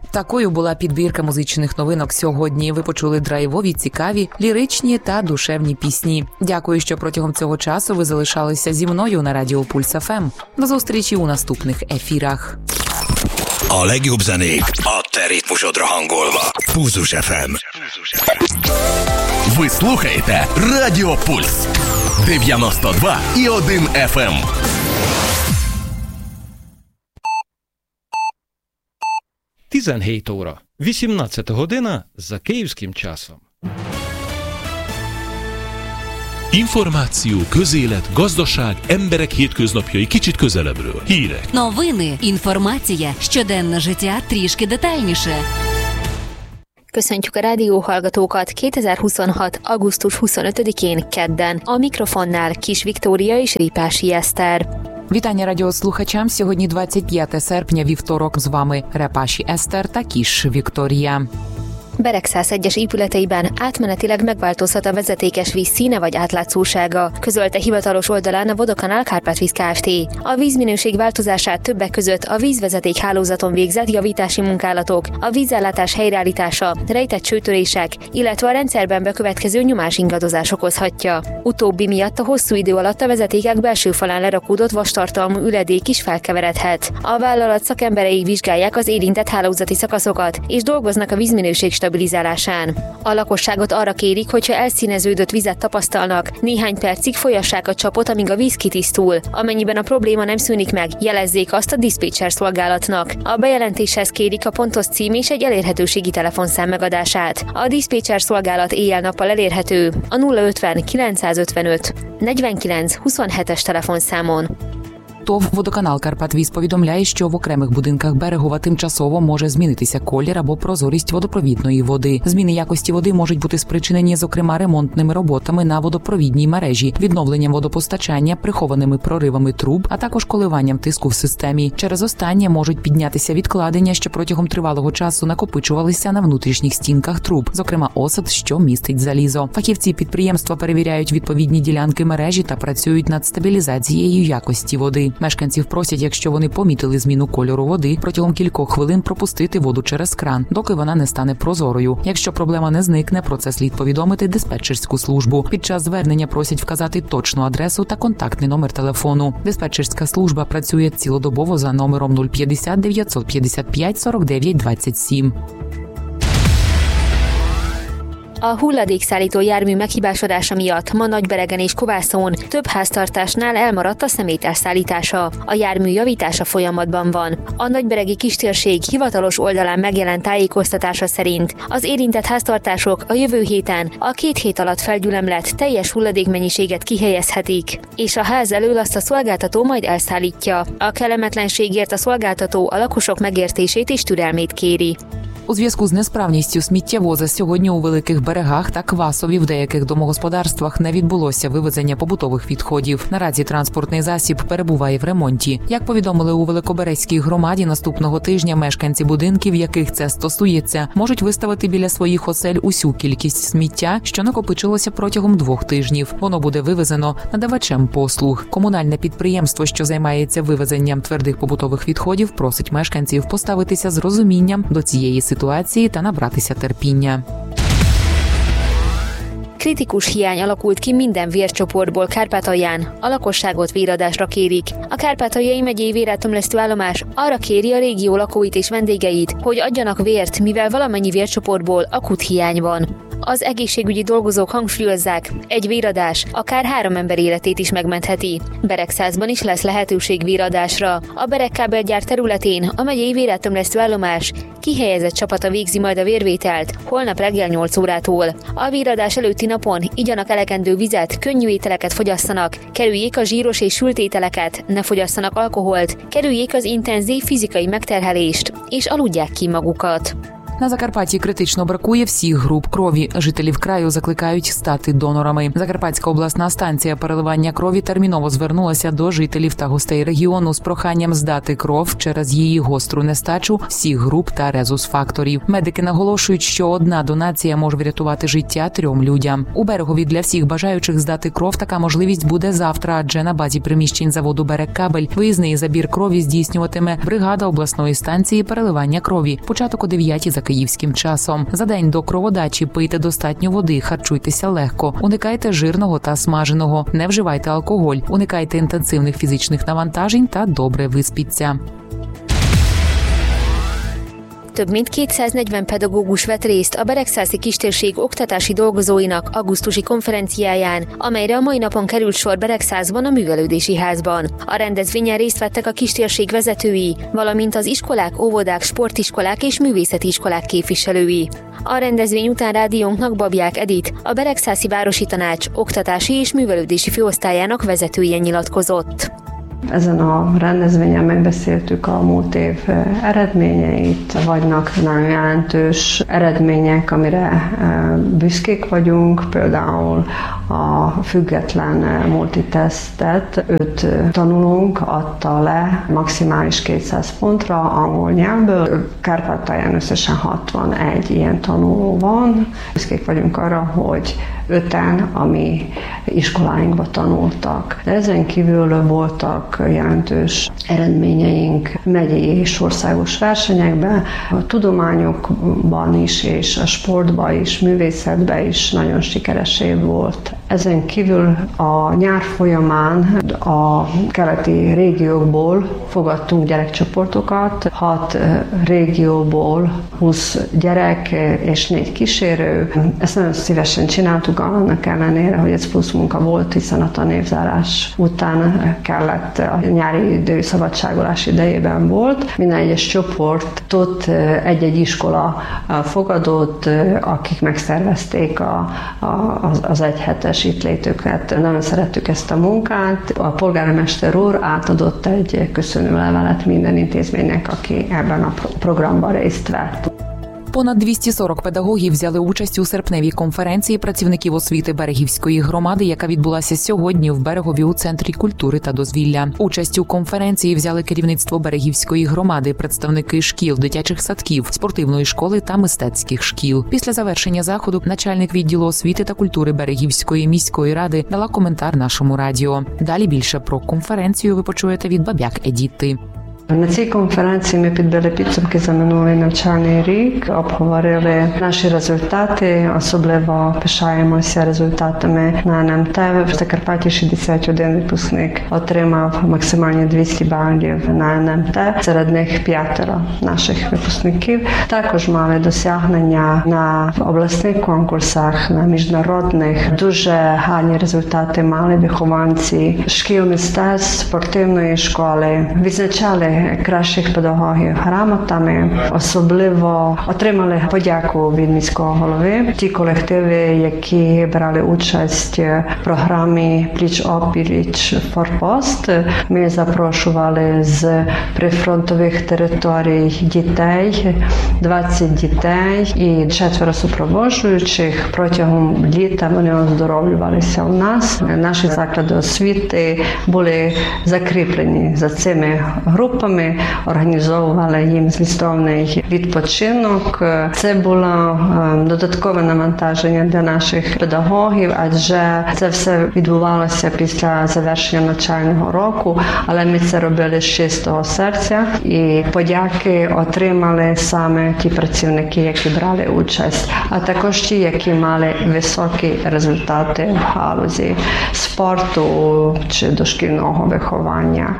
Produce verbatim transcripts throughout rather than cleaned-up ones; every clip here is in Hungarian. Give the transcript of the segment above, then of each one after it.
Такою була підбірка музичних новинок сьогодні. Ви почули драйвові, цікаві, ліричні та душевні пісні. Дякую, що протягом цього часу ви залишалися зі мною на Радіо Пульс еф ем. До зустрічі у наступних ефірах. A legjobb zenék a te ritmusodra hangolva. Pulzus еф ем. Ви слухаєте Радіо Пульс дев'яносто два і один еф ем. tizenhét óra, вісімнадцята година за київським часом. Információ, közélet, gazdaság, emberek hétköznapjai kicsit közelebbről. Hírek. Новини, інформація, щоденне життя трішки детальніше. Köszöntjük a rádióhallgatókat kétezer-huszonhat. augusztus huszonötödikén kedden. A mikrofonnál Kis Viktória és Répási Eszter. Вітання радіослухачам. Сьогодні двадцять п'яте серпня, вівторок. З вами Репаші Eszter та Кіш Вікторія. Beregszász egyes épületeiben átmenetileg megváltozhat a vezetékes víz színe vagy átlátszósága, közölte hivatalos oldalán a Vodokánál Kárpátvíz Kft. A vízminőség változását többek között a vízvezeték hálózaton végzett javítási munkálatok, a vízellátás helyreállítása, rejtett csőtörések, illetve a rendszerben bekövetkező nyomásingadozás okozhatja. Utóbbi miatt a hosszú idő alatt a vezetékek belső falán lerakódott vastartalmú üledék is felkeveredhet. A vállalat szakemberei vizsgálják az érintett hálózati szakaszokat, és dolgoznak a vízminőség stabilizálásán. A lakosságot arra kérik, hogyha elszíneződött vizet tapasztalnak, néhány percig folyassák a csapot, amíg a víz kitisztul. Amennyiben a probléma nem szűnik meg, jelezzék azt a diszpécser szolgálatnak. A bejelentéshez kérik a pontos cím és egy elérhetőségi telefonszám megadását. A diszpécser szolgálat éjjel-nappal elérhető a nulla ötven kilencszázötvenöt negyvenkilenc huszonhetes telefonszámon. ТОВ «Водоканал Карпатвіз» повідомляє, що в окремих будинках Берегова тимчасово може змінитися колір або прозорість водопровідної води. Зміни якості води можуть бути спричинені, зокрема, ремонтними роботами на водопровідній мережі, відновленням водопостачання, прихованими проривами труб, а також коливанням тиску в системі. Через останнє можуть піднятися відкладення, що протягом тривалого часу накопичувалися на внутрішніх стінках труб, зокрема осад, що містить залізо. Фахівці підприємства перевіряють відповідні ділянки мережі та працюють над стабілізацією якості води. Мешканців просять, якщо вони помітили зміну кольору води, протягом кількох хвилин пропустити воду через кран, доки вона не стане прозорою. Якщо проблема не зникне, про це слід повідомити диспетчерську службу. Під час звернення просять вказати точну адресу та контактний номер телефону. Диспетчерська служба працює цілодобово за номером нуль п'ятдесят дев'ятсот п'ятдесят п'ять сорок дев'ять двадцять сім. A hulladékszállító jármű meghibásodása miatt ma Nagyberegen és Kovászon több háztartásnál elmaradt a szemét elszállítása. A jármű javítása folyamatban van. A nagyberegi kistérség hivatalos oldalán megjelent tájékoztatása szerint az érintett háztartások a jövő héten a két hét alatt felgyülemlett teljes hulladékmennyiséget kihelyezhetik, és a ház elől azt a szolgáltató majd elszállítja. A kellemetlenségért a szolgáltató a lakosok megértését és türelmét kéri. У зв'язку з несправністю сміттєвоза сьогодні у Великих Берегах та Квасові в деяких домогосподарствах не відбулося вивезення побутових відходів. Наразі транспортний засіб перебуває в ремонті. Як повідомили у Великоберезькій громаді, наступного тижня мешканці будинків, яких це стосується, можуть виставити біля своїх осель усю кількість сміття, що накопичилося протягом двох тижнів. Воно буде вивезено надавачем послуг. Комунальне підприємство, що займається вивезенням твердих побутових відходів, просить мешканців поставитися з розумінням до цієї ситуації та набратися терпіння. Kritikus hiány alakult ki minden vércsoportból Kárpátalján, a lakosságot véradásra kérik. A Kárpátaljai megyei véreltömlesztő állomás arra kéri a régió lakóit és vendégeit, hogy adjanak vért, mivel valamennyi vércsoportból akut hiány van. Az egészségügyi dolgozók hangsúlyozzák, egy véradás akár három ember életét is megmentheti. Beregszászban is lesz lehetőség véradásra. A Beregkábelgyár területén a megyei véreltömlesztő állomás kihelyezett csapata végzi majd a vérvételt holnap reggel nyolc órától. A véradás előtti napon igyanak elegendő vizet, könnyű ételeket fogyasszanak, kerüljék a zsíros és sült ételeket, ne fogyasszanak alkoholt, kerüljék az intenzív fizikai megterhelést, és aludják ki magukat. На Закарпатті критично бракує всіх груп крові. Жителів краю закликають стати донорами. Закарпатська обласна станція переливання крові терміново звернулася до жителів та гостей регіону з проханням здати кров через її гостру нестачу всіх груп та резус-факторів. Медики наголошують, що одна донація може врятувати життя трьом людям. У Берегові для всіх бажаючих здати кров така можливість буде завтра, адже на базі приміщень заводу «Берегкабель» виїзний забір крові здійснюватиме бригада обласної станції переливання крові. Початок о дев'ятій за київським часом. За день до кроводачі пийте достатньо води, харчуйтеся легко, уникайте жирного та смаженого, не вживайте алкоголь, уникайте інтенсивних фізичних навантажень та добре виспіться. Több mint kétszáznegyven pedagógus vett részt a Beregszászi Kistérség oktatási dolgozóinak augusztusi konferenciáján, amelyre a mai napon került sor Beregszászban a Művelődési Házban. A rendezvényen részt vettek a kistérség vezetői, valamint az iskolák, óvodák, sportiskolák és művészeti iskolák képviselői. A rendezvény után rádiónknak Babják Edit, a Beregszászi Városi Tanács oktatási és művelődési főosztályának vezetője nyilatkozott. Ezen a rendezvényen megbeszéltük a múlt év eredményeit, vagynak nagyon jelentős eredmények, amire büszkék vagyunk, például a független multitesztet öt tanulónk adta le maximális kétszáz pontra angol nyelvből. Kárpátalján összesen hatvanegy ilyen tanuló van. Büszkék vagyunk arra, hogy öten a mi iskoláinkba tanultak. De ezen kívül voltak jelentős eredményeink megyei és országos versenyekben, a tudományokban is, és a sportban is, művészetben is nagyon sikeres év volt. Ezen kívül a nyár folyamán a keleti régiókból fogadtunk gyerekcsoportokat, hat régióból húsz gyerek és négy kísérő. Ezt nagyon szívesen csináltuk, annak ellenére, hogy ez plusz munka volt, hiszen a tanévzárás után kellett, a nyári idő szabadságolás idejében volt. Minden egyes csoportot egy-egy iskola fogadott, akik megszervezték a, a, az egyhetes itt létüket. Nagyon szerettük ezt a munkát. A polgármester úr átadott egy köszönőlevelet minden intézménynek, aki ebben a programban részt vett. Понад двісті сорок педагогів взяли участь у серпневій конференції працівників освіти Берегівської громади, яка відбулася сьогодні в Берегові у Центрі культури та дозвілля. Участь у конференції взяли керівництво Берегівської громади, представники шкіл, дитячих садків, спортивної школи та мистецьких шкіл. Після завершення заходу начальник відділу освіти та культури Берегівської міської ради дала коментар нашому радіо. Далі більше про конференцію ви почуєте від Бабяк Едіти. На цій конференції ми підбили підсумки за минулий навчальний рік, обговорили наші результати, особливо пишаємося результатами на ен ем те. В Закарпатті шістдесят один випускник отримав максимальні двісті балів на ен ем те, серед них п'ятеро наших випускників. Також мали досягнення на обласних конкурсах, на міжнародних. Дуже гарні результати мали вихованці шкіл мистецтв, спортивної школи. Відзначали кращих педагогів грамотами, особливо отримали подяку від міського голови. Ті колективи, які брали участь в програмі «Пліч-опліч Форпост», ми запрошували з прифронтових територій дітей, двадцять дітей і четверо супроводжуючих. Протягом літа вони оздоровлювалися у нас. Наші заклади освіти були закріплені за цими групами. Ми організовували їм змістовний відпочинок. Це було додаткове навантаження для наших педагогів, адже це все відбувалося після завершення навчального року, але ми це робили з чистого серця і подяки отримали саме ті працівники, які брали участь, а також ті, які мали високі результати в галузі спорту чи дошкільного виховання.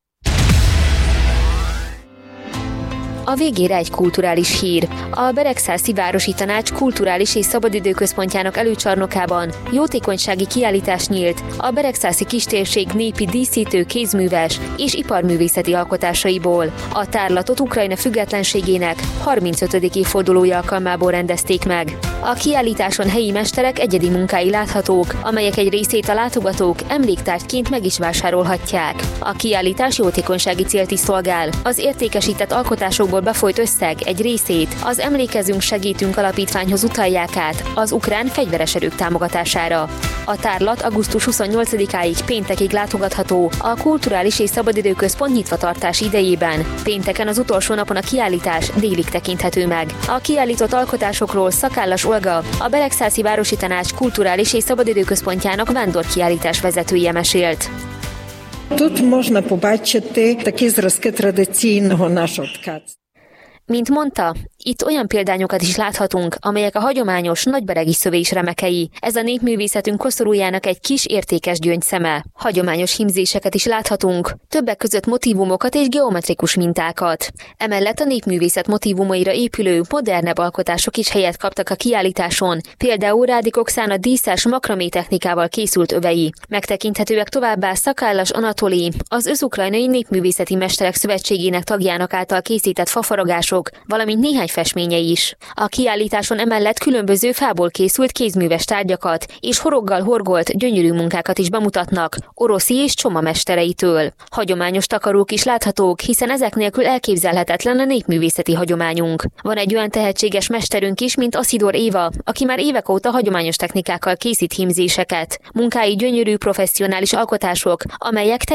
A végére egy kulturális hír. A Beregszászi Városi Tanács kulturális és szabadidőközpontjának előcsarnokában jótékonysági kiállítás nyílt a Beregszászi Kistérség népi díszítő, kézműves és iparművészeti alkotásaiból. A tárlatot Ukrajna függetlenségének harmincötödik évfordulója alkalmából rendezték meg. A kiállításon helyi mesterek egyedi munkái láthatók, amelyek egy részét a látogatók emléktárgyként meg is vásárolhatják. A kiállítás jótékonysági célt is szolgál. Az értékesített alkotásokból befolyt összeg egy részét az Emlékezünk, segítünk alapítványhoz utalják át az ukrán fegyveres erők támogatására. A tárlat augusztus huszonnyolcadikáig péntekig látogatható a Kulturális és Szabadidőközpont nyitvatartás idejében. Pénteken az utolsó napon a kiállítás délig tekinthető meg. A kiállított alkotásokról Szakállas Olga, a Beregszászi Városi Tanács Kulturális és Szabadidőközpontjának vándorkiállítás vezetője mesélt. Тут можна побачити такі зразки традиційного нашого ткацтва. Mint mondta, itt olyan példányokat is láthatunk, amelyek a hagyományos nagyberegi szövés remekei. Ez a népművészetünk koszorújának egy kis értékes gyöngyszeme. Hagyományos hímzéseket is láthatunk, többek között motívumokat és geometrikus mintákat. Emellett a népművészet motívumaira épülő, modernebb alkotások is helyet kaptak a kiállításon, például Rádik Okszana díszes makramé technikával készült övei. Megtekinthetőek továbbá Szakállas Anatoli, az Össz-Ukrajnai Népművészeti Mesterek Szövetségének tagjának által készített fafaragások, valamint néhány festménye is. A kiállításon emellett különböző fából készült kézműves tárgyakat és horoggal horgolt gyönyörű munkákat is bemutatnak Oroszi és Csoma mestereitől. Hagyományos takarók is láthatók, hiszen ezek nélkül elképzelhetetlen a népművészeti hagyományunk. Van egy olyan tehetséges mesterünk is, mint Aszidor Éva, aki már évek óta hagyományos technikákkal készít hímzéseket. Munkái gyönyörű professzionális alkotások, amelyek